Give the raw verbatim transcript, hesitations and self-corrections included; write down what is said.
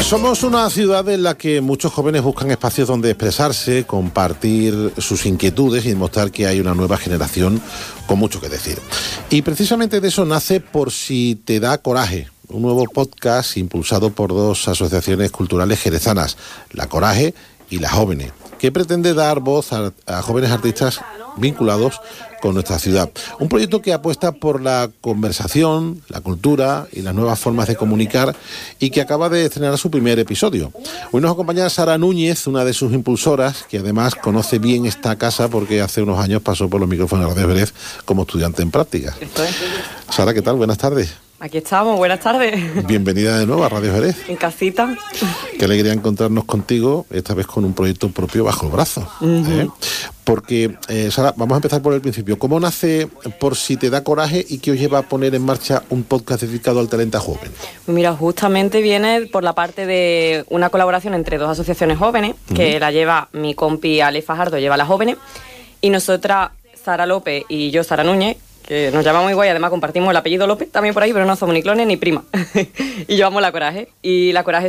Somos una ciudad en la que muchos jóvenes buscan espacios donde expresarse, compartir sus inquietudes y demostrar que hay una nueva generación con mucho que decir. Y precisamente de eso nace Por si te da coraje, un nuevo podcast impulsado por dos asociaciones culturales jerezanas, La Coraje y La Jóvenes, que pretende dar voz a, a jóvenes artistas vinculados con nuestra ciudad. Un proyecto que apuesta por la conversación, la cultura y las nuevas formas de comunicar y que acaba de estrenar su primer episodio. Hoy nos acompaña Sara Núñez, una de sus impulsoras, que además conoce bien esta casa porque hace unos años pasó por los micrófonos de Radio Jerez como estudiante en prácticas. Sara, ¿qué tal? Buenas tardes. Aquí estamos, buenas tardes. Bienvenida de nuevo a Radio Jerez. En casita. Qué alegría encontrarnos contigo, esta vez con un proyecto propio bajo el brazo. Uh-huh. ¿eh? Porque, eh, Sara, vamos a empezar por el principio. ¿Cómo nace Por si te da coraje y qué os lleva a poner en marcha un podcast dedicado al talento joven? Pues mira, justamente viene por la parte de una colaboración entre dos asociaciones jóvenes, uh-huh. que la lleva mi compi Ale Fajardo, lleva Las Jóvenes, y nosotras, Sara López y yo, Sara Núñez, que nos llamamos igual y además compartimos el apellido López también por ahí, pero no somos ni clones ni primas. Y llevamos La Coraje. Y La Coraje